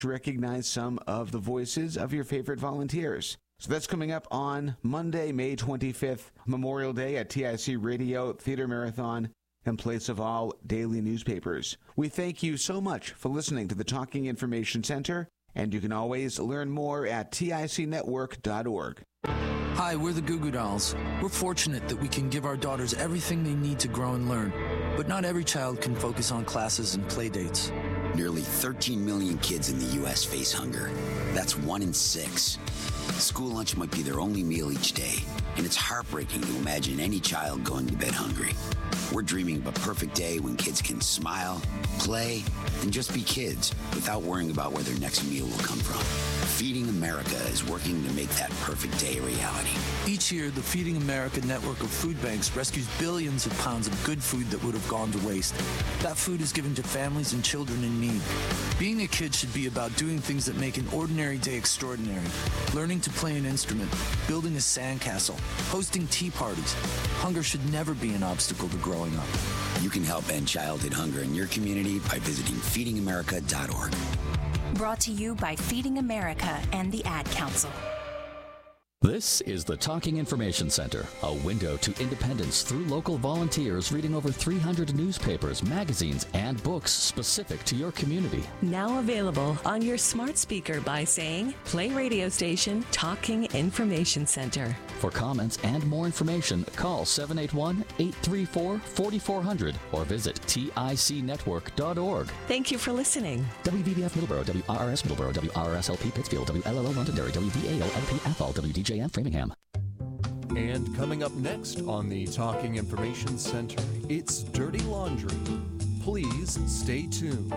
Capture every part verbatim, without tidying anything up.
to recognize some of the voices of your favorite volunteers. So that's coming up on Monday, May twenty-fifth, Memorial Day at T I C Radio Theater Marathon in place of all daily newspapers. We thank you so much for listening to the Talking Information Center, and you can always learn more at tic network dot org. Hi, we're the Goo Goo Dolls. We're fortunate that we can give our daughters everything they need to grow and learn, but not every child can focus on classes and play dates. Nearly thirteen million kids in the U S face hunger. That's one in six. School lunch might be their only meal each day, and it's heartbreaking to imagine any child going to bed hungry. We're dreaming of a perfect day when kids can smile, play, and just be kids without worrying about where their next meal will come from. Feeding America is working to make that perfect day a reality. Each year, the Feeding America network of food banks rescues billions of pounds of good food that would have gone to waste. That food is given to families and children in need. Being a kid should be about doing things that make an ordinary day extraordinary. Learning to play an instrument, building a sandcastle, hosting tea parties. Hunger should never be an obstacle to growing up. You can help end childhood hunger in your community by visiting feeding america dot org. Brought to you by Feeding America and the Ad Council. This is the Talking Information Center, a window to independence through local volunteers reading over three hundred newspapers, magazines, and books specific to your community. Now available on your smart speaker by saying, play radio station Talking Information Center. For comments and more information, call seven eight one, eight three four, four four zero zero or visit tic network dot org. Thank you for listening. W V B F Middleborough, W R R S Middleborough, W R R S L P Pittsfield, W L L O Londonderry, W V A O L P Athol, W D J M Framingham. And coming up next on the Talking Information Center, it's Dirty Laundry. Please stay tuned.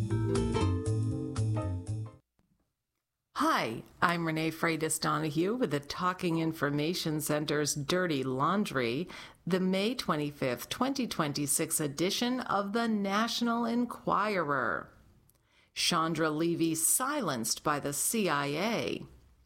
Hi, I'm Renee Freitas Donahue with the Talking Information Center's Dirty Laundry, the May twenty-fifth, twenty twenty-six edition of the National Enquirer. Chandra Levy silenced by the C I A.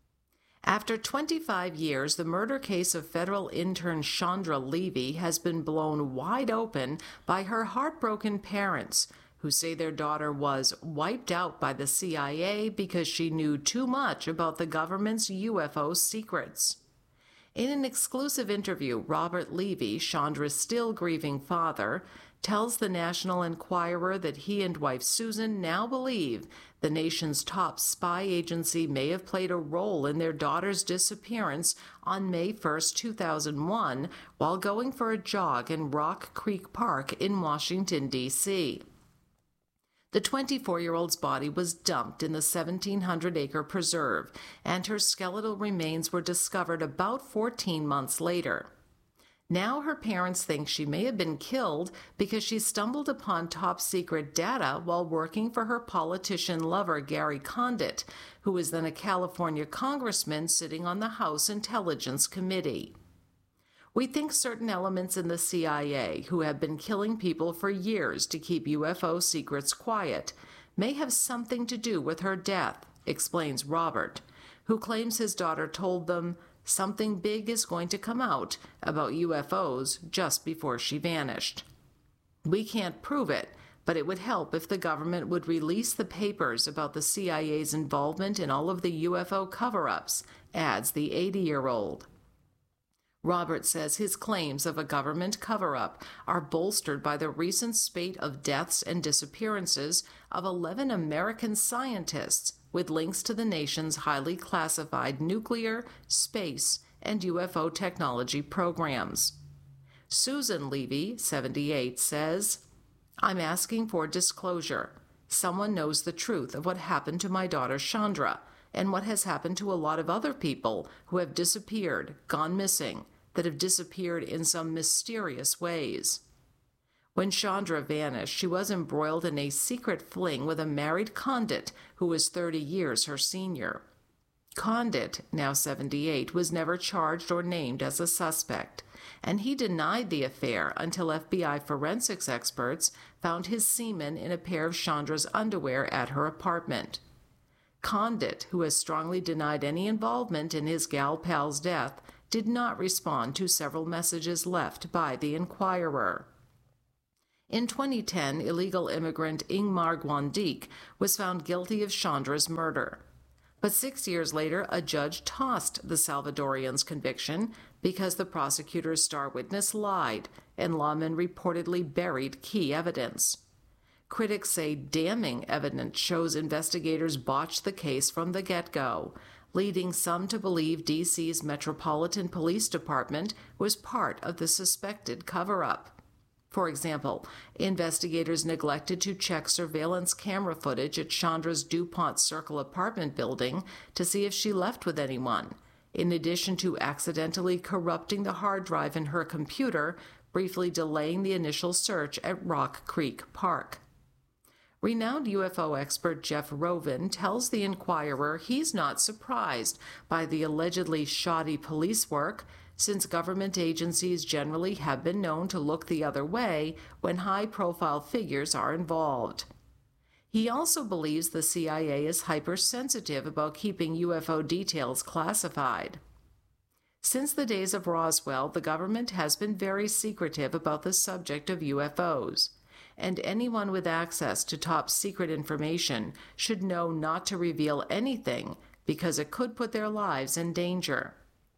After twenty-five years, the murder case of federal intern Chandra Levy has been blown wide open by her heartbroken parents, who say their daughter was wiped out by the C I A because she knew too much about the government's U F O secrets. In an exclusive interview, Robert Levy, Chandra's still grieving father, tells the National Enquirer that he and wife Susan now believe the nation's top spy agency may have played a role in their daughter's disappearance on May first, two thousand one, while going for a jog in Rock Creek Park in Washington, D C The twenty-four-year-old's body was dumped in the seventeen hundred acre preserve, and her skeletal remains were discovered about fourteen months later. Now her parents think she may have been killed because she stumbled upon top-secret data while working for her politician lover Gary Condit, who was then a California congressman sitting on the House Intelligence Committee. We think certain elements in the C I A, who have been killing people for years to keep U F O secrets quiet, may have something to do with her death, explains Robert, who claims his daughter told them something big is going to come out about U F Os just before she vanished. We can't prove it, but it would help if the government would release the papers about the C I A's involvement in all of the U F O cover-ups, adds the eighty-year-old. Robert says his claims of a government cover-up are bolstered by the recent spate of deaths and disappearances of eleven American scientists with links to the nation's highly classified nuclear, space, and U F O technology programs. Susan Levy, seventy-eight, says, "I'm asking for disclosure. Someone knows the truth of what happened to my daughter Chandra, and what has happened to a lot of other people who have disappeared, gone missing, that have disappeared in some mysterious ways." When Chandra vanished, she was embroiled in a secret fling with a married Condit who was thirty years her senior. Condit, now seventy-eight, was never charged or named as a suspect, and he denied the affair until F B I forensics experts found his semen in a pair of Chandra's underwear at her apartment. Condit, who has strongly denied any involvement in his gal pal's death, did not respond to several messages left by the Enquirer. In twenty ten, illegal immigrant Ingmar Guandique was found guilty of Chandra's murder. But six years later, a judge tossed the Salvadorian's conviction because the prosecutor's star witness lied and lawmen reportedly buried key evidence. Critics say damning evidence shows investigators botched the case from the get-go, leading some to believe D C's Metropolitan Police Department was part of the suspected cover-up. For example, investigators neglected to check surveillance camera footage at Chandra's DuPont Circle apartment building to see if she left with anyone, in addition to accidentally corrupting the hard drive in her computer, briefly delaying the initial search at Rock Creek Park. Renowned U F O expert Jeff Rovin tells the Inquirer he's not surprised by the allegedly shoddy police work, since government agencies generally have been known to look the other way when high-profile figures are involved. He also believes the C I A is hypersensitive about keeping U F O details classified. Since the days of Roswell, the government has been very secretive about the subject of U F Os, and anyone with access to top-secret information should know not to reveal anything because it could put their lives in danger.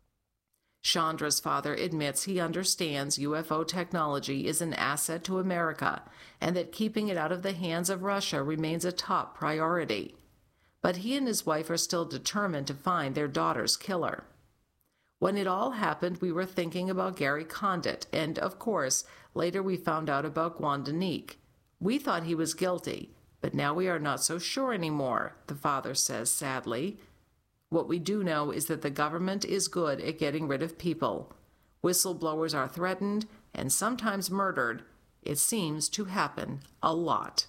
Chandra's father admits he understands U F O technology is an asset to America and that keeping it out of the hands of Russia remains a top priority. But he and his wife are still determined to find their daughter's killer. When it all happened, we were thinking about Gary Condit, and, of course, later we found out about Guandique. We thought he was guilty, but now we are not so sure anymore, the father says sadly. What we do know is that the government is good at getting rid of people. Whistleblowers are threatened and sometimes murdered. It seems to happen a lot.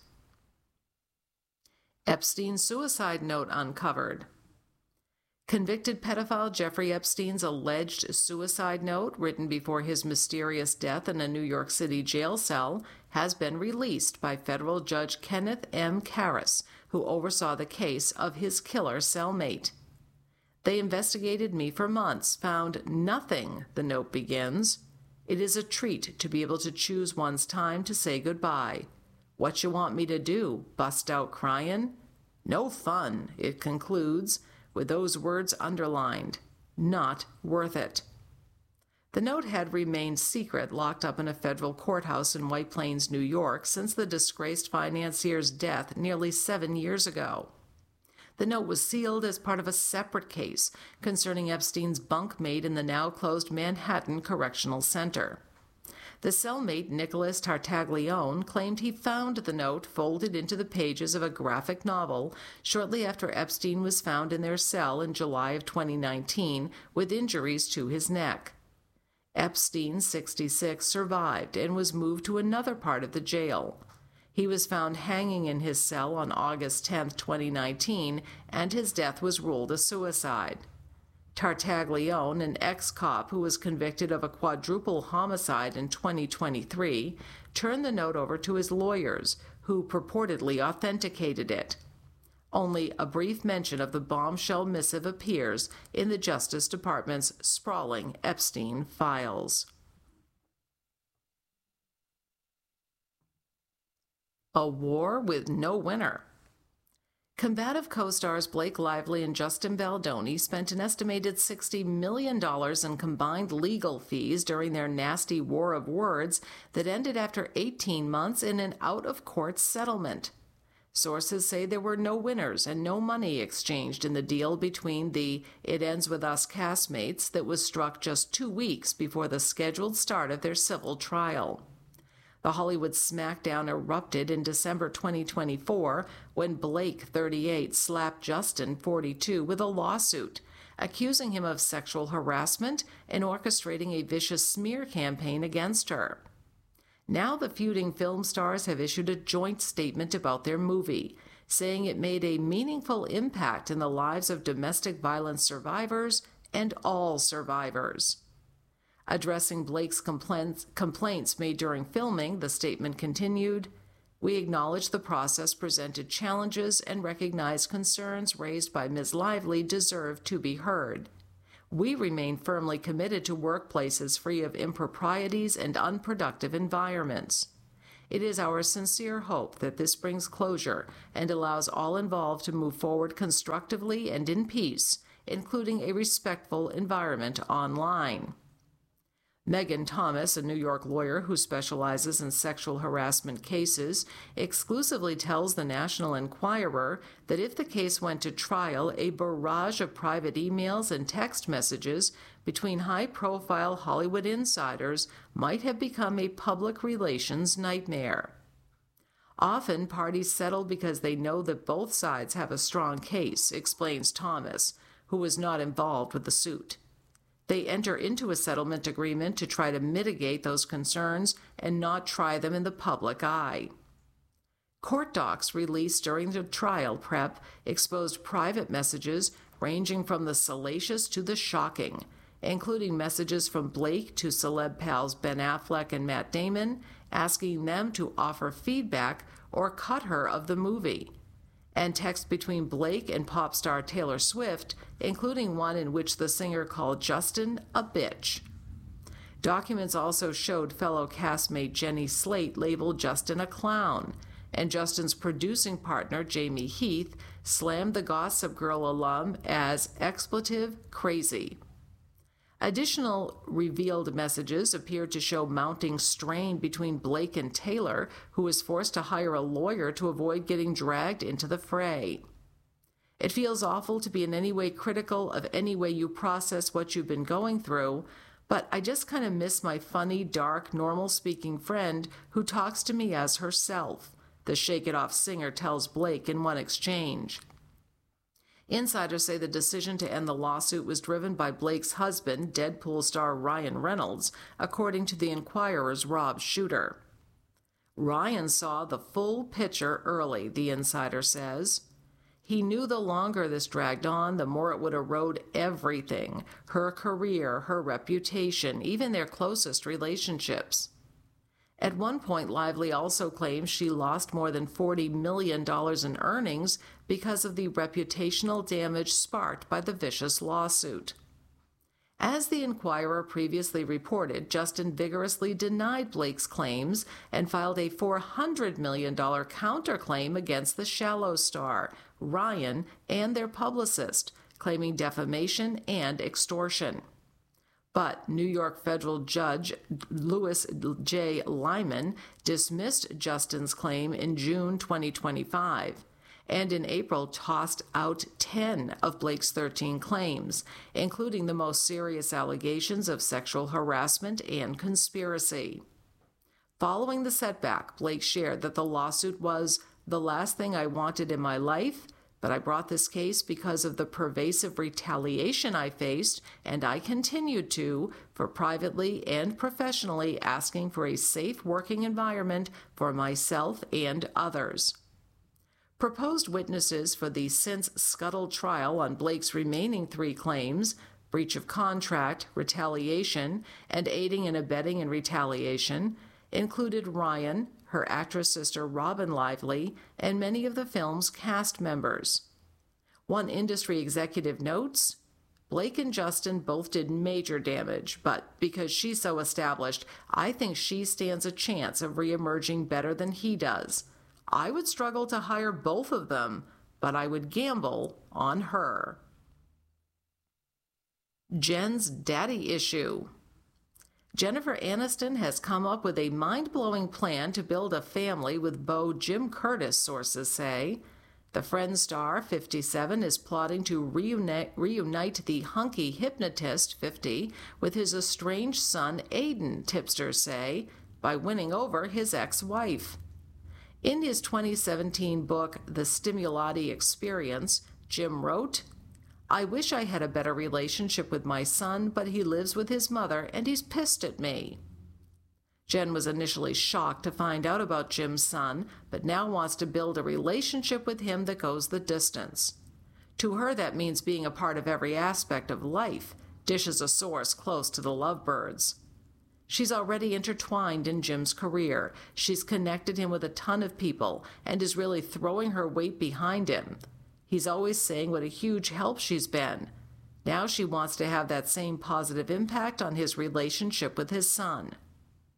Epstein's suicide note uncovered. Convicted pedophile Jeffrey Epstein's alleged suicide note, written before his mysterious death in a New York City jail cell, has been released by federal judge Kenneth M. Karras, who oversaw the case of his killer cellmate. They investigated me for months, found nothing, the note begins. It is a treat to be able to choose one's time to say goodbye. What you want me to do, bust out cryin'? No fun, it concludes, with those words underlined. Not worth it. The note had remained secret, locked up in a federal courthouse in White Plains, New York, since the disgraced financier's death nearly seven years ago. The note was sealed as part of a separate case concerning Epstein's bunkmate in the now-closed Manhattan Correctional Center. The cellmate, Nicholas Tartaglione, claimed he found the note folded into the pages of a graphic novel shortly after Epstein was found in their cell in July of twenty nineteen with injuries to his neck. Epstein, sixty-six, survived and was moved to another part of the jail. He was found hanging in his cell on August tenth, twenty nineteen, and his death was ruled a suicide. Tartaglione, an ex-cop who was convicted of a quadruple homicide in twenty twenty-three, turned the note over to his lawyers, who purportedly authenticated it. Only a brief mention of the bombshell missive appears in the Justice Department's sprawling Epstein files. A war with no winner. Combative co-stars Blake Lively and Justin Baldoni spent an estimated sixty million dollars in combined legal fees during their nasty war of words that ended after eighteen months in an out-of-court settlement. Sources say there were no winners and no money exchanged in the deal between the It Ends With Us castmates that was struck just two weeks before the scheduled start of their civil trial. The Hollywood smackdown erupted in December twenty twenty-four when Blake, thirty-eight, slapped Justin, forty-two, with a lawsuit, accusing him of sexual harassment and orchestrating a vicious smear campaign against her. Now the feuding film stars have issued a joint statement about their movie, saying it made a meaningful impact in the lives of domestic violence survivors and all survivors. Addressing Blake's complaints, complaints made during filming, the statement continued, "We acknowledge the process presented challenges and recognize concerns raised by Miz Lively deserve to be heard. We remain firmly committed to workplaces free of improprieties and unproductive environments. It is our sincere hope that this brings closure and allows all involved to move forward constructively and in peace, including a respectful environment online. Megan Thomas, a New York lawyer who specializes in sexual harassment cases, exclusively tells the National Enquirer that if the case went to trial, a barrage of private emails and text messages between high-profile Hollywood insiders might have become a public relations nightmare. Often, parties settle because they know that both sides have a strong case, explains Thomas, who was not involved with the suit. They enter into a settlement agreement to try to mitigate those concerns and not try them in the public eye. Court docs released during the trial prep exposed private messages ranging from the salacious to the shocking, including messages from Blake to celeb pals Ben Affleck and Matt Damon, asking them to offer feedback or cut her of the movie, and text between Blake and pop star Taylor Swift, including one in which the singer called Justin a bitch. Documents also showed fellow castmate Jenny Slate labeled Justin a clown, and Justin's producing partner Jamie Heath slammed the Gossip Girl alum as expletive crazy. Additional revealed messages appeared to show mounting strain between Blake and Taylor, who was forced to hire a lawyer to avoid getting dragged into the fray. It feels awful to be in any way critical of any way you process what you've been going through, but I just kind of miss my funny, dark, normal-speaking friend who talks to me as herself, the Shake It Off singer tells Blake in one exchange. Insiders say the decision to end the lawsuit was driven by Blake's husband, Deadpool star Ryan Reynolds, according to the Enquirer's Rob Shooter. Ryan saw the full picture early, the insider says. He knew the longer this dragged on, the more it would erode everything, her career, her reputation, even their closest relationships. At one point, Lively also claims she lost more than forty million dollars in earnings because of the reputational damage sparked by the vicious lawsuit. As the Enquirer previously reported, Justin vigorously denied Blake's claims and filed a four hundred million dollars counterclaim against the Shallow star, Ryan, and their publicist, claiming defamation and extortion. But New York federal judge Louis J. Lyman dismissed Justin's claim in June twenty twenty-five, and in April tossed out ten of Blake's thirteen claims, including the most serious allegations of sexual harassment and conspiracy. Following the setback, Blake shared that the lawsuit was the last thing I wanted in my life, but I brought this case because of the pervasive retaliation I faced, and I continued to, for privately and professionally asking for a safe working environment for myself and others. Proposed witnesses for the since-scuttled trial on Blake's remaining three claims, breach of contract, retaliation, and aiding and abetting in retaliation, included Ryan, her actress sister Robin Lively, and many of the film's cast members. One industry executive notes, Blake and Justin both did major damage, but because she's so established, I think she stands a chance of reemerging better than he does. I would struggle to hire both of them, but I would gamble on her. Jen's daddy issue. Jennifer Aniston has come up with a mind-blowing plan to build a family with beau Jim Curtis, sources say. The Friends star, fifty-seven, is plotting to reunite, reunite the hunky hypnotist, fifty, with his estranged son, Aiden, tipsters say, by winning over his ex-wife. In his twenty seventeen book, The Stimulati Experience, Jim wrote, I wish I had a better relationship with my son, but he lives with his mother and he's pissed at me. Jen was initially shocked to find out about Jim's son, but now wants to build a relationship with him that goes the distance. To her, that means being a part of every aspect of life, dishes a source close to the lovebirds. She's already intertwined in Jim's career. She's connected him with a ton of people and is really throwing her weight behind him. He's always saying what a huge help she's been. Now she wants to have that same positive impact on his relationship with his son.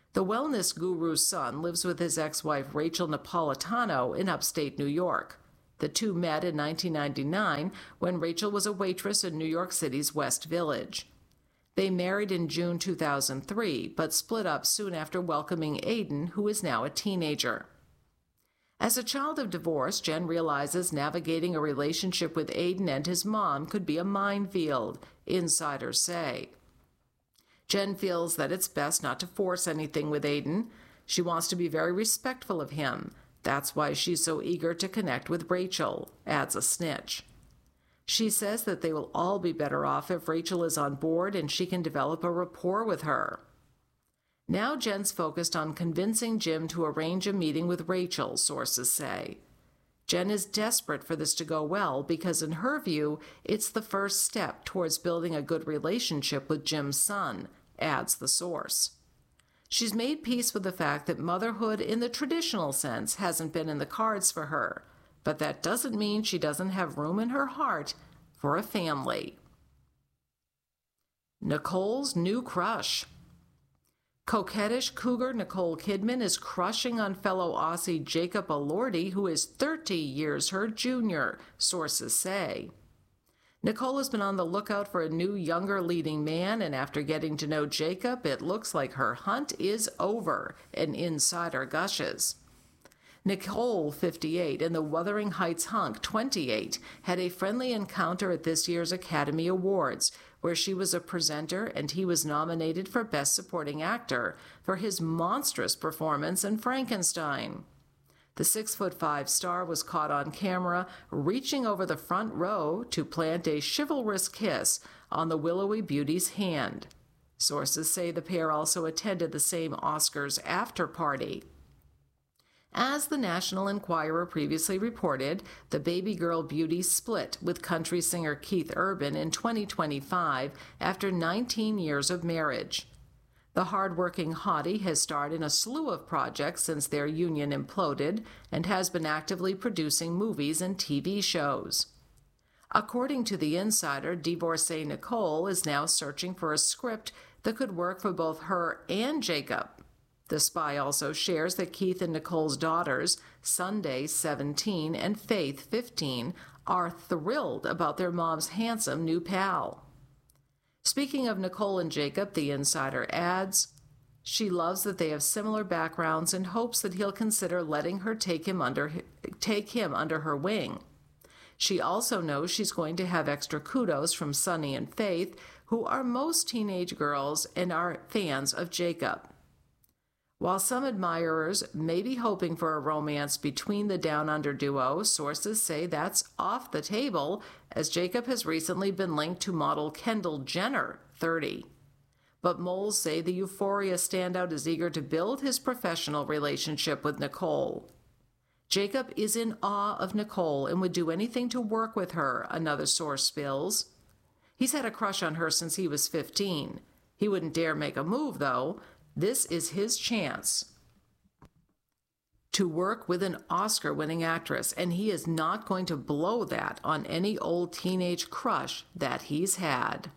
The wellness guru's son lives with his ex-wife Rachel Napolitano in upstate New York. The two met in nineteen ninety-nine when Rachel was a waitress in New York City's West Village. They married in June two thousand three, but split up soon after welcoming Aiden, who is now a teenager. As a child of divorce, Jen realizes navigating a relationship with Aiden and his mom could be a minefield, insiders say. Jen feels that it's best not to force anything with Aiden. She wants to be very respectful of him. That's why she's so eager to connect with Rachel, adds a snitch. She says that they will all be better off if Rachel is on board and she can develop a rapport with her. Now Jen's focused on convincing Jim to arrange a meeting with Rachel, sources say. Jen is desperate for this to go well because, in her view, it's the first step towards building a good relationship with Jim's son, adds the source. She's made peace with the fact that motherhood in the traditional sense hasn't been in the cards for her, but that doesn't mean she doesn't have room in her heart for a family. Nicole's new crush. Coquettish cougar Nicole Kidman is crushing on fellow Aussie Jacob Elordi, who is thirty years her junior, sources say. Nicole has been on the lookout for a new, younger leading man, and after getting to know Jacob, it looks like her hunt is over, an insider gushes. Nicole, fifty-eight, and the Wuthering Heights hunk, twenty-eight, had a friendly encounter at this year's Academy Awards, where she was a presenter and he was nominated for Best Supporting Actor for his monstrous performance in Frankenstein. The six-foot-five star was caught on camera reaching over the front row to plant a chivalrous kiss on the willowy beauty's hand. Sources say the pair also attended the same Oscars after-party. As the National Enquirer previously reported, the baby girl beauty split with country singer Keith Urban in twenty twenty-five after nineteen years of marriage. The hard-working hottie has starred in a slew of projects since their union imploded and has been actively producing movies and T V shows. According to The Insider, divorcee Nicole is now searching for a script that could work for both her and Jacob. The Spy also shares that Keith and Nicole's daughters, Sunday, seventeen, and Faith, fifteen, are thrilled about their mom's handsome new pal. Speaking of Nicole and Jacob, The Insider adds, she loves that they have similar backgrounds and hopes that he'll consider letting her take him under, take him under her wing. She also knows she's going to have extra kudos from Sunny and Faith, who are most teenage girls and are fans of Jacob. While some admirers may be hoping for a romance between the Down Under duo, sources say that's off the table, as Jacob has recently been linked to model Kendall Jenner, thirty. But moles say the Euphoria standout is eager to build his professional relationship with Nicole. Jacob is in awe of Nicole and would do anything to work with her, another source spills. He's had a crush on her since he was fifteen. He wouldn't dare make a move, though. This is his chance to work with an Oscar-winning actress, and he is not going to blow that on any old teenage crush that he's had.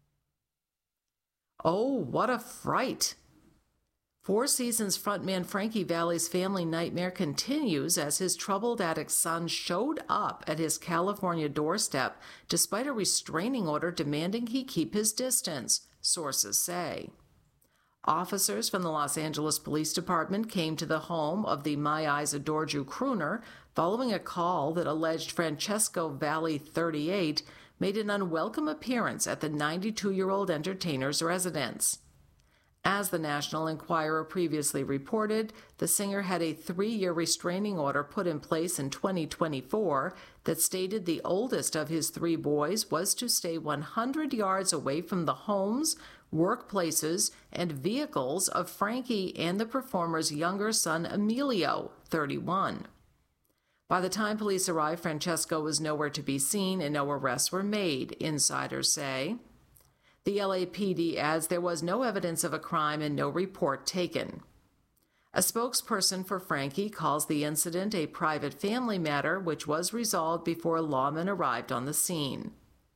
Oh, what a fright! Four Seasons frontman Frankie Valli's family nightmare continues as his troubled addict son showed up at his California doorstep despite a restraining order demanding he keep his distance, sources say. Officers from the Los Angeles Police Department came to the home of the My Eyes Adored You crooner following a call that alleged Francesco Valli, thirty-eight, made an unwelcome appearance at the ninety-two-year-old entertainer's residence. As the National Enquirer previously reported, the singer had a three-year restraining order put in place in twenty twenty-four that stated the oldest of his three boys was to stay one hundred yards away from the homes, workplaces, and vehicles of Frankie and the performer's younger son Emilio, thirty-one. By the time police arrived, Francesco was nowhere to be seen and no arrests were made, insiders say. The L A P D adds there was no evidence of a crime and no report taken. A spokesperson for Frankie calls the incident a private family matter which was resolved before lawmen arrived on the scene.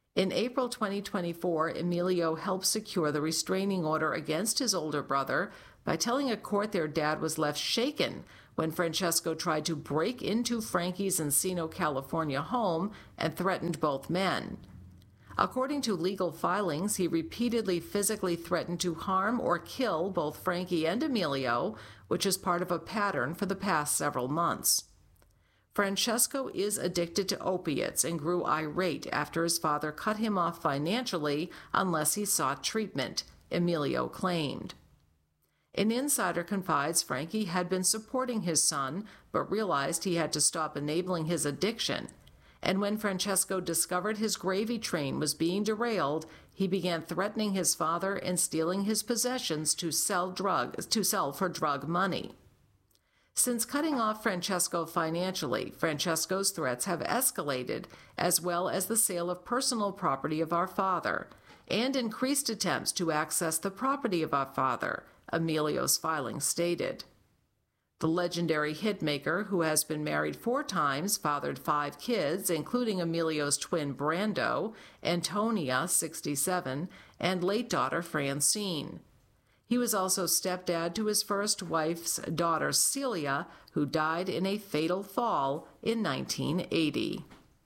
In April twenty twenty-four, Emilio helped secure the restraining order against his older brother by telling a court their dad was left shaken when Francesco tried to break into Frankie's Encino, California home and threatened both men. According to legal filings, he repeatedly physically threatened to harm or kill both Frankie and Emilio, which is part of a pattern for the past several months. Francesco is addicted to opiates and grew irate after his father cut him off financially unless he sought treatment, Emilio claimed. An insider confides Frankie had been supporting his son, but realized he had to stop enabling his addiction. And when Francesco discovered his gravy train was being derailed, he began threatening his father and stealing his possessions to sell drugs to sell for drug money. Since cutting off Francesco financially, Francesco's threats have escalated, as well as the sale of personal property of our father, and increased attempts to access the property of our father, Emilio's filing stated. The legendary hitmaker, who has been married four times, fathered five kids, including Emilio's twin Brando, Antonia, sixty-seven, and late daughter Francine. He was also stepdad to his first wife's daughter Celia, who died in a fatal fall in nineteen eighty.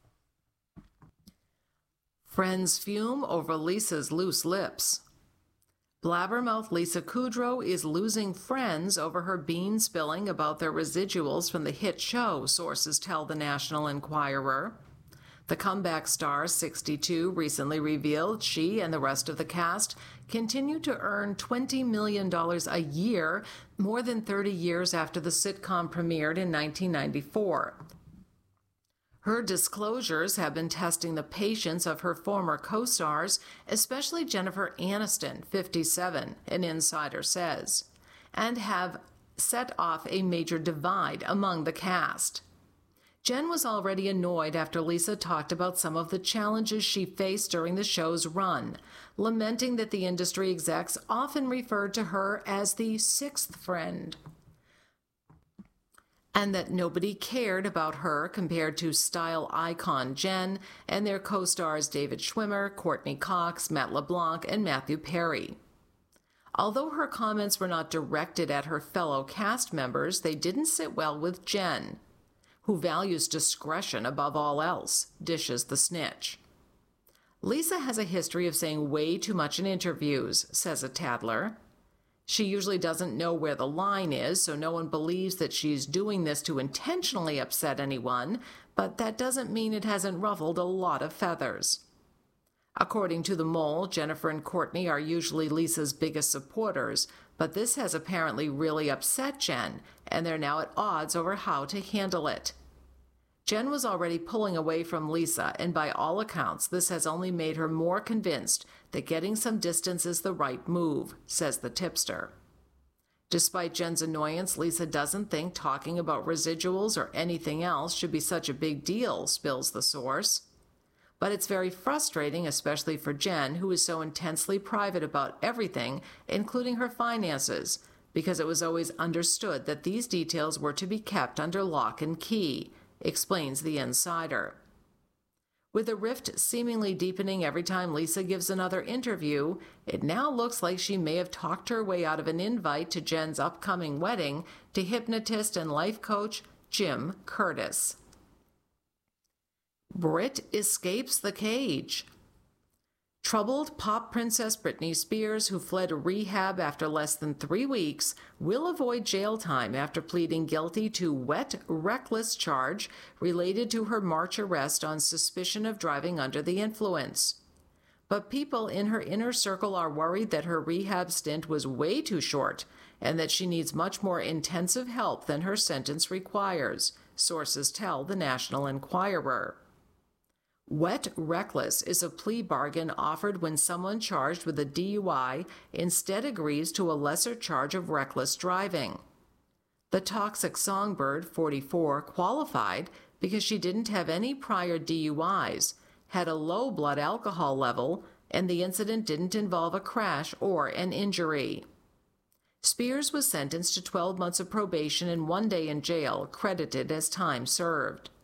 Friends fume over Lisa's loose lips. Blabbermouth Lisa Kudrow is losing friends over her bean spilling about their residuals from the hit show, sources tell the National Enquirer. The comeback star, sixty-two, recently revealed she and the rest of the cast continue to earn twenty million dollars a year, more than thirty years after the sitcom premiered in nineteen ninety-four. Her disclosures have been testing the patience of her former co-stars, especially Jennifer Aniston, fifty-seven, an insider says, and have set off a major divide among the cast. Jen was already annoyed after Lisa talked about some of the challenges she faced during the show's run, lamenting that the industry execs often referred to her as the sixth friend, and that nobody cared about her compared to style icon Jen and their co-stars David Schwimmer, Courtney Cox, Matt LeBlanc, and Matthew Perry. Although her comments were not directed at her fellow cast members, they didn't sit well with Jen, who values discretion above all else, dishes the snitch. Lisa has a history of saying way too much in interviews, says a tattler. She usually doesn't know where the line is, so no one believes that she's doing this to intentionally upset anyone, but that doesn't mean it hasn't ruffled a lot of feathers. According to The Mole, Jennifer and Courtney are usually Lisa's biggest supporters, but this has apparently really upset Jen, and they're now at odds over how to handle it. Jen was already pulling away from Lisa, and by all accounts, this has only made her more convinced that getting some distance is the right move, says the tipster. Despite Jen's annoyance, Lisa doesn't think talking about residuals or anything else should be such a big deal, spills the source. But it's very frustrating, especially for Jen, who is so intensely private about everything, including her finances, because it was always understood that these details were to be kept under lock and key, explains the insider. With the rift seemingly deepening every time Lisa gives another interview, it now looks like she may have talked her way out of an invite to Jen's upcoming wedding to hypnotist and life coach Jim Curtis. Brit escapes the cage. Troubled pop princess Britney Spears, who fled rehab after less than three weeks, will avoid jail time after pleading guilty to wet, reckless charge related to her March arrest on suspicion of driving under the influence. But people in her inner circle are worried that her rehab stint was way too short and that she needs much more intensive help than her sentence requires, sources tell the National Enquirer. Wet reckless is a plea bargain offered when someone charged with a D U I instead agrees to a lesser charge of reckless driving. The toxic songbird, forty-four, qualified because she didn't have any prior D U Is, had a low blood alcohol level, and the incident didn't involve a crash or an injury. Spears was sentenced to twelve months of probation and one day in jail, credited as time served.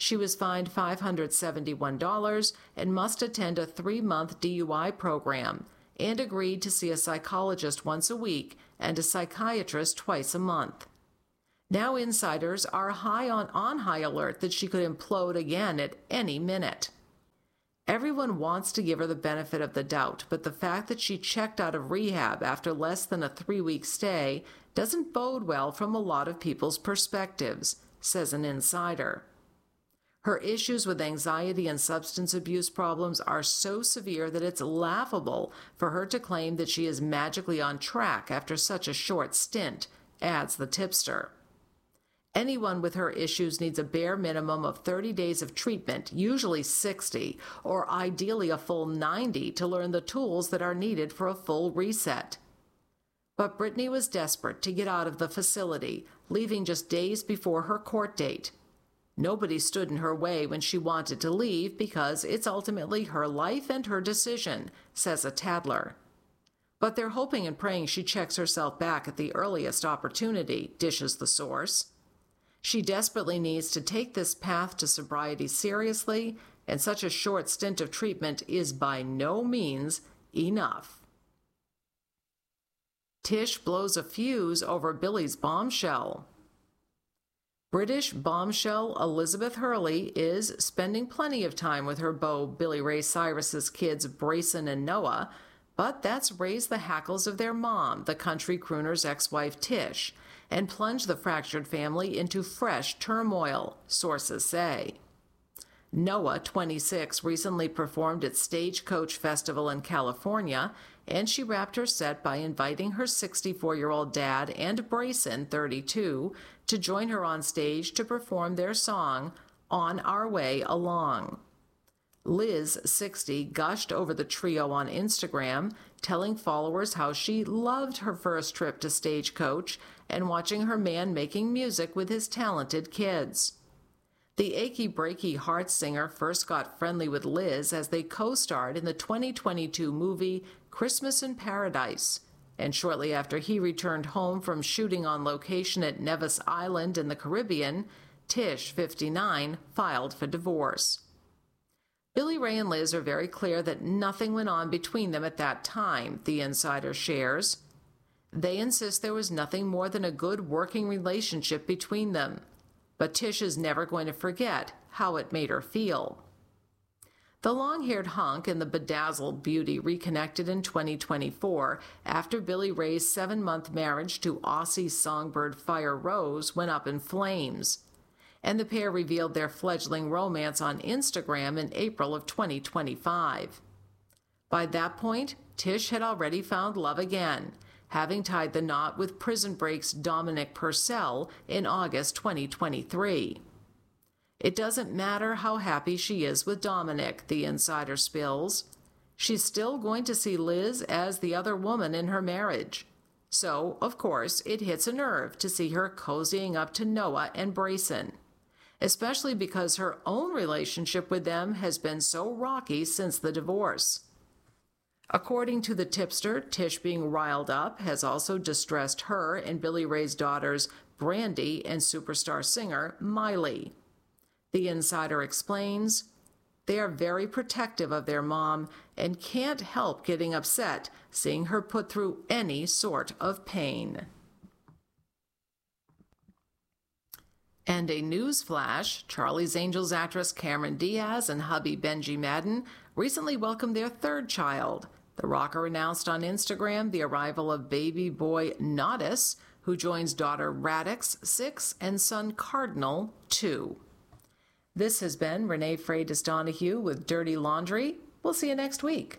She was fined five hundred seventy-one dollars and must attend a three-month D U I program and agreed to see a psychologist once a week and a psychiatrist twice a month. Now insiders are high on, on high alert that she could implode again at any minute. Everyone wants to give her the benefit of the doubt, but the fact that she checked out of rehab after less than a three-week stay doesn't bode well from a lot of people's perspectives, says an insider. Her issues with anxiety and substance abuse problems are so severe that it's laughable for her to claim that she is magically on track after such a short stint, adds the tipster. Anyone with her issues needs a bare minimum of thirty days of treatment, usually sixty, or ideally a full ninety, to learn the tools that are needed for a full reset. But Brittany was desperate to get out of the facility, leaving just days before her court date. Nobody stood in her way when she wanted to leave because it's ultimately her life and her decision, says a tattler. But they're hoping and praying she checks herself back at the earliest opportunity, dishes the source. She desperately needs to take this path to sobriety seriously, and such a short stint of treatment is by no means enough. Tish blows a fuse over Billy's bombshell. British bombshell Elizabeth Hurley is spending plenty of time with her beau Billy Ray Cyrus's kids Brayson and Noah, but that's raised the hackles of their mom, the country crooner's ex-wife Tish, and plunged the fractured family into fresh turmoil, sources say. Noah, twenty-six, recently performed at Stagecoach Festival in California, and she wrapped her set by inviting her sixty-four-year-old dad and Brayson, thirty-two, to join her on stage to perform their song, On Our Way Along. Liz, sixty, gushed over the trio on Instagram, telling followers how she loved her first trip to Stagecoach and watching her man making music with his talented kids. The achy-breaky heart singer first got friendly with Liz as they co-starred in the twenty twenty-two movie Christmas in Paradise, and shortly after he returned home from shooting on location at Nevis Island in the Caribbean, Tish, fifty-nine, filed for divorce. Billy Ray and Liz are very clear that nothing went on between them at that time, the insider shares. They insist there was nothing more than a good working relationship between them. But Tish is never going to forget how it made her feel. The long-haired hunk and the bedazzled beauty reconnected in twenty twenty-four after Billy Ray's seven-month marriage to Aussie songbird Fire Rose went up in flames. And the pair revealed their fledgling romance on Instagram in April of twenty twenty-five. By that point, Tish had already found love again, having tied the knot with Prison Break's Dominic Purcell in August twenty twenty-three. It doesn't matter how happy she is with Dominic, the insider spills. She's still going to see Liz as the other woman in her marriage. So, of course, it hits a nerve to see her cozying up to Noah and Brayson, especially because her own relationship with them has been so rocky since the divorce. According to the tipster, Tish being riled up has also distressed her and Billy Ray's daughters, Brandy and superstar singer Miley. The insider explains, they are very protective of their mom and can't help getting upset seeing her put through any sort of pain. And a news flash, Charlie's Angels actress Cameron Diaz and hubby Benji Madden recently welcomed their third child. The rocker announced on Instagram the arrival of baby boy Nodis, who joins daughter Radix, six, and son Cardinal, two. This has been Renee Freitas Donahue with Dirty Laundry. We'll see you next week.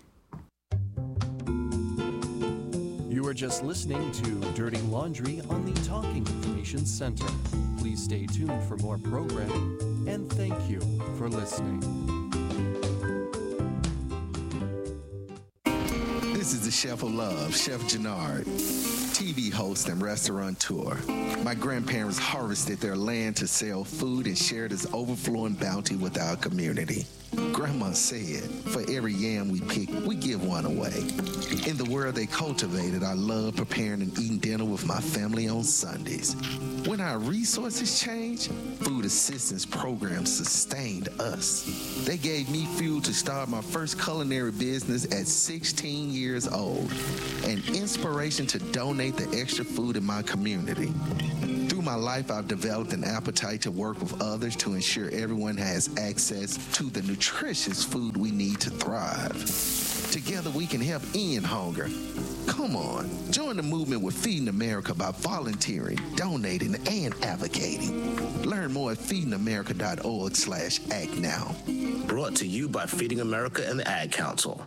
You are just listening to Dirty Laundry on the Talking Information Center. Please stay tuned for more programming, and thank you for listening. This is the Chef of Love, Chef Jannard, T V host and restaurateur. My grandparents harvested their land to sell food and share this overflowing bounty with our community. Grandma said, for every yam we pick, we give one away. In the world they cultivated, I love preparing and eating dinner with my family on Sundays. When our resources changed, food assistance programs sustained us. They gave me fuel to start my first culinary business at sixteen years old, and inspiration to donate the extra food in my community. Through my life, I've developed an appetite to work with others to ensure everyone has access to the nutritious food we need to thrive. Together, we can help end hunger. Come on, join the movement with Feeding America by volunteering, donating, and advocating. Learn more at feedingamerica.org slash act now. Brought to you by Feeding America and the Ad Council.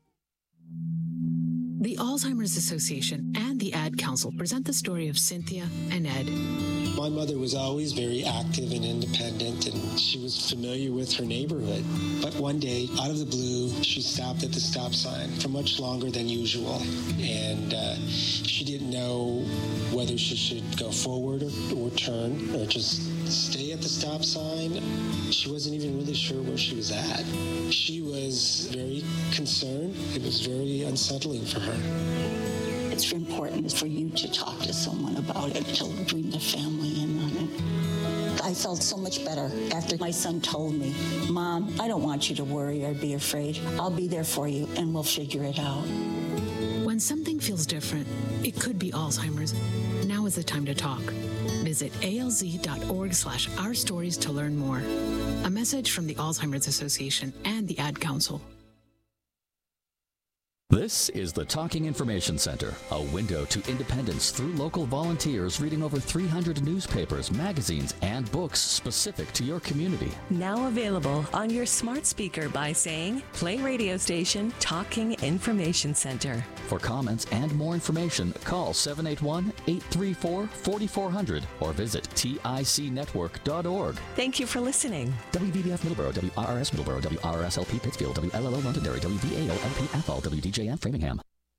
The Alzheimer's Association and the Ad Council present the story of Cynthia and Ed. My mother was always very active and independent, and she was familiar with her neighborhood. But one day, out of the blue, she stopped at the stop sign for much longer than usual. And uh, she didn't know whether she should go forward or, or turn or just stay at the stop sign. She wasn't even really sure where she was at. She was very concerned. It was very unsettling for her. It's important for you to talk to someone about it, to bring the family in on it. I felt so much better after my son told me, Mom, I don't want you to worry or be afraid. I'll be there for you and we'll figure it out. When something feels different, it could be Alzheimer's. Now is the time to talk. Visit alz.org slash our stories to learn more. A message from the Alzheimer's Association and the Ad Council. This is the Talking Information Center, a window to independence through local volunteers reading over three hundred newspapers, magazines, and books specific to your community. Now available on your smart speaker by saying, play radio station Talking Information Center. For comments and more information, call seven eight one, eight three four, four four zero zero or visit tic network dot org. Thank you for listening. W V B F Middleborough, W R R S Middleborough, W R R S L P Pittsfield, W L L O Londonderry, W V A O L P Athol, W D J M Framingham.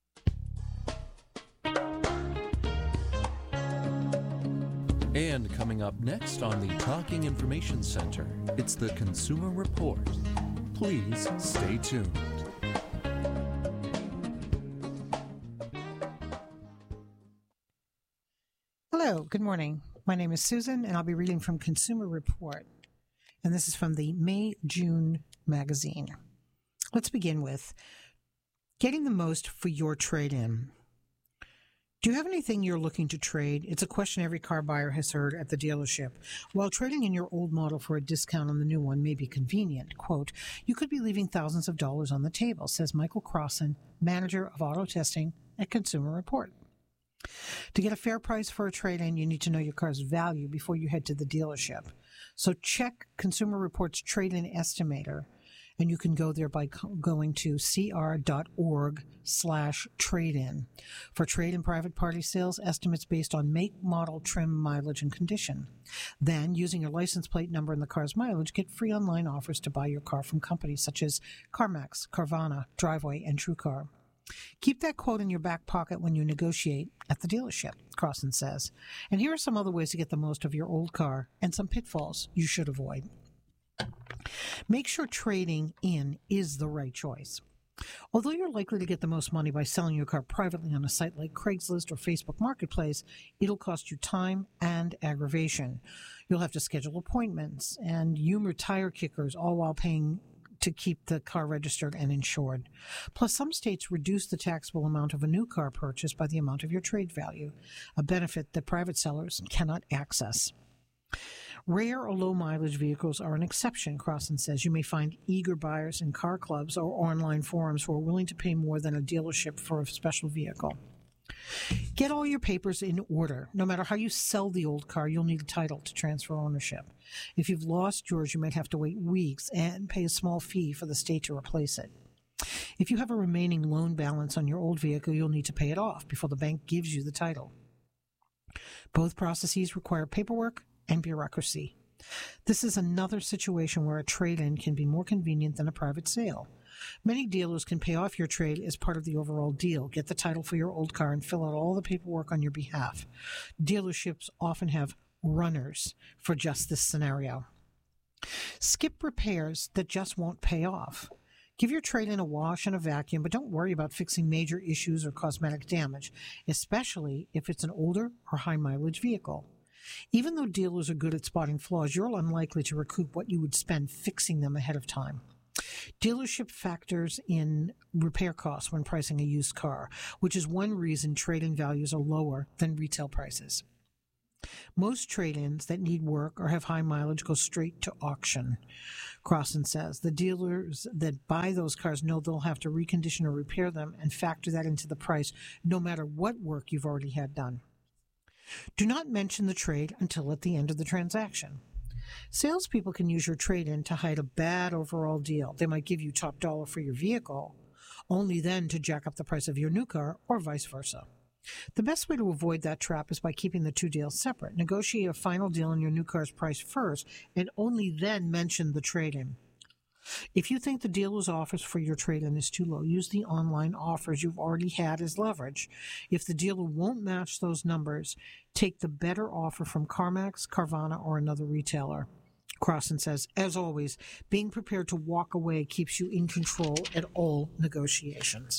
And coming up next on the Talking Information Center, it's the Consumer Report. Please stay tuned. Hello, good morning. My name is Susan, and I'll be reading from Consumer Report. And this is from the May-June magazine. Let's begin with getting the most for your trade-in. Do you have anything you're looking to trade? It's a question every car buyer has heard at the dealership. While trading in your old model for a discount on the new one may be convenient, quote, you could be leaving thousands of dollars on the table, says Michael Crossan, manager of auto testing at Consumer Report. To get a fair price for a trade-in, you need to know your car's value before you head to the dealership. So check Consumer Report's trade-in estimator, and you can go there by going to cr.org slash trade-in. For trade and private party sales, estimates based on make, model, trim, mileage, and condition. Then, using your license plate number and the car's mileage, get free online offers to buy your car from companies such as CarMax, Carvana, Driveway, and TrueCar. Keep that quote in your back pocket when you negotiate at the dealership, Crossan says. And here are some other ways to get the most of your old car and some pitfalls you should avoid. Make sure trading in is the right choice. Although you're likely to get the most money by selling your car privately on a site like Craigslist or Facebook Marketplace, it'll cost you time and aggravation. You'll have to schedule appointments and humor tire kickers, all while paying to keep the car registered and insured. Plus, some states reduce the taxable amount of a new car purchase by the amount of your trade value, a benefit that private sellers cannot access. Rare or low-mileage vehicles are an exception, Crossan says. You may find eager buyers in car clubs or online forums who are willing to pay more than a dealership for a special vehicle. Get all your papers in order. No matter how you sell the old car, you'll need a title to transfer ownership. If you've lost yours, you might have to wait weeks and pay a small fee for the state to replace it. If you have a remaining loan balance on your old vehicle, you'll need to pay it off before the bank gives you the title. Both processes require paperwork and bureaucracy. This is another situation where a trade-in can be more convenient than a private sale. Many dealers can pay off your trade as part of the overall deal. Get the title for your old car and fill out all the paperwork on your behalf. Dealerships often have runners for just this scenario. Skip repairs that just won't pay off. Give your trade-in a wash and a vacuum, but don't worry about fixing major issues or cosmetic damage, especially if it's an older or high-mileage vehicle. Even though dealers are good at spotting flaws, you're unlikely to recoup what you would spend fixing them ahead of time. Dealership factors in repair costs when pricing a used car, which is one reason trade-in values are lower than retail prices. Most trade-ins that need work or have high mileage go straight to auction. Crossan says the dealers that buy those cars know they'll have to recondition or repair them and factor that into the price no matter what work you've already had done. Do not mention the trade until at the end of the transaction. Salespeople can use your trade-in to hide a bad overall deal. They might give you top dollar for your vehicle, only then to jack up the price of your new car or vice versa. The best way to avoid that trap is by keeping the two deals separate. Negotiate a final deal on your new car's price first and only then mention the trade-in. If you think the dealer's offers for your trade-in is too low, use the online offers you've already had as leverage. If the dealer won't match those numbers, take the better offer from CarMax, Carvana, or another retailer. Crossan says, as always, being prepared to walk away keeps you in control at all negotiations.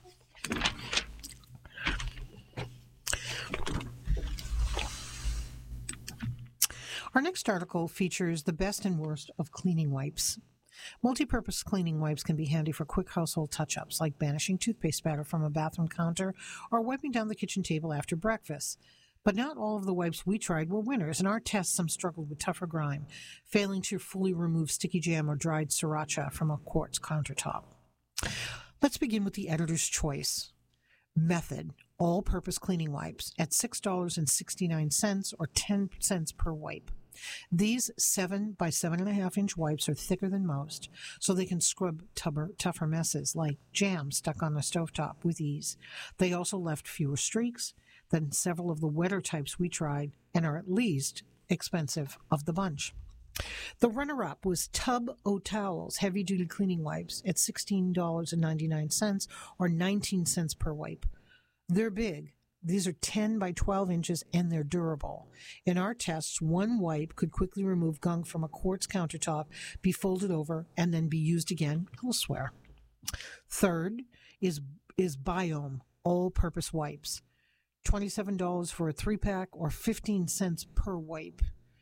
Our next article features the best and worst of cleaning wipes. Multi-purpose cleaning wipes can be handy for quick household touch-ups, like banishing toothpaste spatter from a bathroom counter or wiping down the kitchen table after breakfast. But not all of the wipes we tried were winners. In our tests, some struggled with tougher grime, failing to fully remove sticky jam or dried sriracha from a quartz countertop. Let's begin with the editor's choice. Method, all-purpose cleaning wipes at six dollars and sixty-nine cents or ten cents per wipe. These seven by seven and a half inch wipes are thicker than most, so they can scrub tubber, tougher messes like jam stuck on a stovetop with ease. They also left fewer streaks than several of the wetter types we tried and are at least expensive of the bunch. The runner-up was Tub O-Towels heavy-duty cleaning wipes at sixteen dollars and ninety-nine cents or nineteen cents per wipe. They're big. These are ten by twelve inches and they're durable. In our tests, one wipe could quickly remove gunk from a quartz countertop, be folded over, and then be used again elsewhere. Third is, is Biome all-purpose wipes. twenty-seven dollars for a three-pack or fifteen cents per wipe.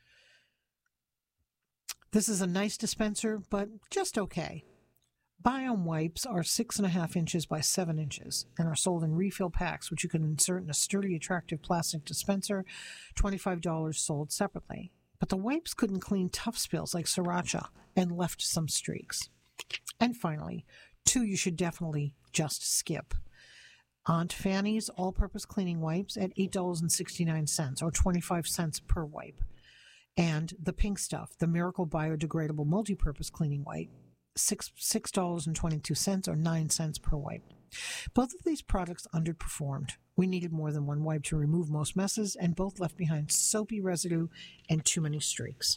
This is a nice dispenser, but just okay. Biome wipes are six and a half inches by seven inches and are sold in refill packs, which you can insert in a sturdy, attractive plastic dispenser. twenty-five dollars sold separately. But the wipes couldn't clean tough spills like sriracha and left some streaks. And finally, two you should definitely just skip. Aunt Fanny's all-purpose cleaning wipes at eight dollars and sixty-nine cents or twenty-five cents per wipe. And the Pink Stuff, the Miracle Biodegradable Multi-Purpose Cleaning Wipe, six six dollars and twenty-two cents or nine cents per wipe. Both of these products underperformed. We needed more than one wipe to remove most messes, and both left behind soapy residue and too many streaks.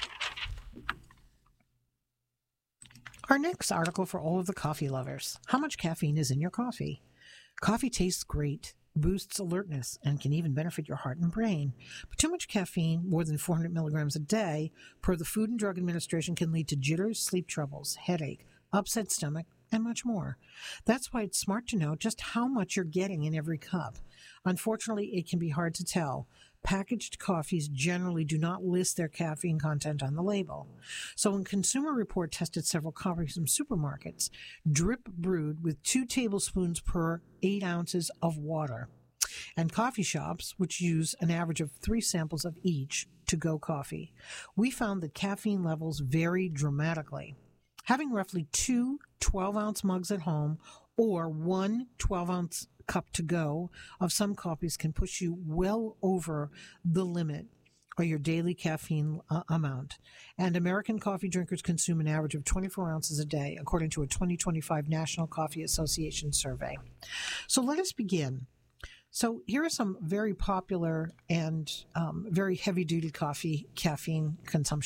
Our next article for all of the coffee lovers. How much caffeine is in your coffee? Coffee tastes great, boosts alertness, and can even benefit your heart and brain. But too much caffeine, more than four hundred milligrams a day, per the Food and Drug Administration, can lead to jitters, sleep troubles, headache, upset stomach, and much more. That's why it's smart to know just how much you're getting in every cup. Unfortunately, it can be hard to tell. Packaged coffees generally do not list their caffeine content on the label. So when Consumer Report tested several coffees from supermarkets, drip brewed with two tablespoons per eight ounces of water, and coffee shops, which use an average of three samples of each to-go coffee, we found that caffeine levels vary dramatically. Having roughly two twelve-ounce mugs at home or one twelve-ounce cup to go of some coffees can push you well over the limit or your daily caffeine uh, amount. And American coffee drinkers consume an average of twenty-four ounces a day, according to a twenty twenty-five National Coffee Association survey. So let us begin. So here are some very popular and um, very heavy-duty coffee caffeine consumption.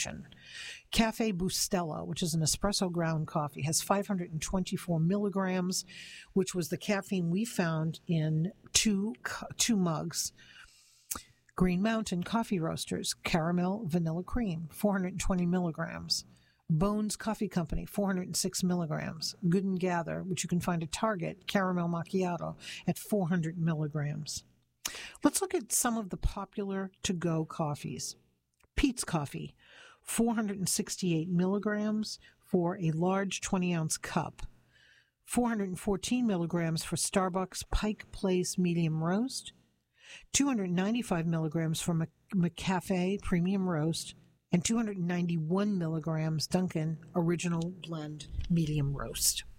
Cafe Bustelo, which is an espresso ground coffee, has five hundred twenty-four milligrams, which was the caffeine we found in two, two mugs. Green Mountain Coffee Roasters, caramel vanilla cream, four hundred twenty milligrams. Bones Coffee Company, four hundred six milligrams. Good and Gather, which you can find at Target, caramel macchiato at four hundred milligrams. Let's look at some of the popular to-go coffees. Peet's Coffee, four hundred sixty-eight milligrams for a large twenty-ounce cup. four hundred fourteen milligrams for Starbucks Pike Place Medium Roast. two hundred ninety-five milligrams for McCafe Premium Roast. And two hundred ninety-one milligrams Dunkin' Original Blend Medium Roast.